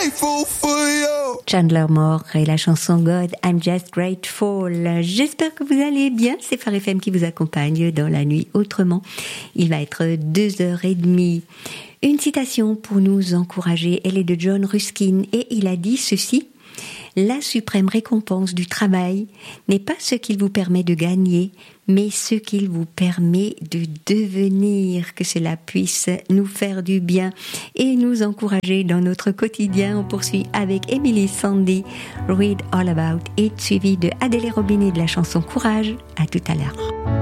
grateful for you. Chandler Moore et la chanson God, I'm Just Grateful. J'espère que vous allez bien. C'est Phare FM qui vous accompagne dans la nuit autrement. Il va être 2h30. Une citation pour nous encourager. Elle est de John Ruskin et il a dit ceci. La suprême récompense du travail n'est pas ce qu'il vous permet de gagner, mais ce qu'il vous permet de devenir, que cela puisse nous faire du bien et nous encourager dans notre quotidien. On poursuit avec Emily Sandé, Read All About It, suivi de Adèle Robinet de la chanson Courage. À tout à l'heure.